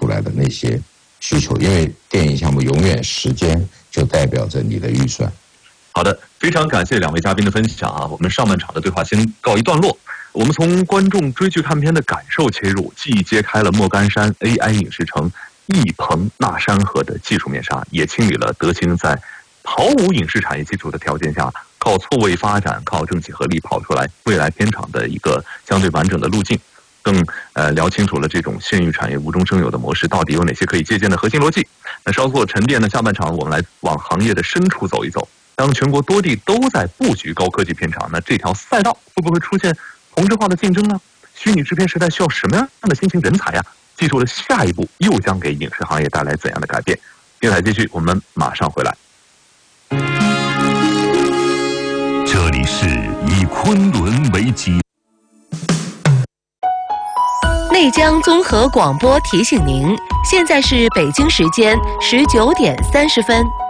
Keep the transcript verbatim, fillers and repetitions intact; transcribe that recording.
出来的那些需求，因为电影项目永远时间就代表着你的预算。 好的，非常感谢两位嘉宾的分享啊！我们上半场的对话先告一段落。我们从观众追剧看片的感受切入，既揭开了莫干山 A I 影视城一棚纳山河的技术面纱，也清理了德清在毫无影视产业基础的条件下，靠错位发展、靠政企合力跑出来未来片场的一个相对完整的路径。更呃聊清楚了这种县域产业无中生有的模式到底有哪些可以借鉴的核心逻辑。那稍作沉淀呢，下半场我们来往行业的深处走一走。当全国多地都在布局高科技片场，那这条赛道会不会出现同质化的竞争呢？虚拟制片时代需要什么样的新型人才呀？技术的下一步又将给影视行业带来怎样的改变？精彩继续，我们马上回来。 这里是以昆仑为基。 内江综合广播提醒您，现在是北京时间十九点三十分。